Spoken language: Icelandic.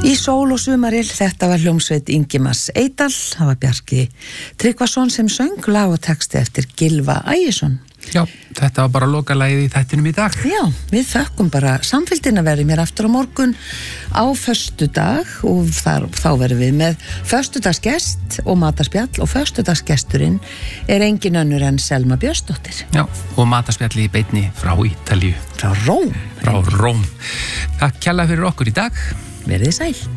Í sól og sumarill, þetta var hljómsveit Ingimars Eydal, það var Bjarki Tryggvason sem söng, lag og texti eftir Gylfa Ægisson. Já, þetta var bara lokalagið í þættinum í dag. Já, við þökkum bara samfylgdina, verðum mér aftur á morgun á föstudag og þá verðum við með föstudagsgest og matarspjall og föstudagsgesturinn engin önnur en Selma Björnsdóttir. Já, og matarspjalli í beinni frá Ítalíu. Frá Róm. Takk kærlega fyrir okkur í dag. Verið sæl.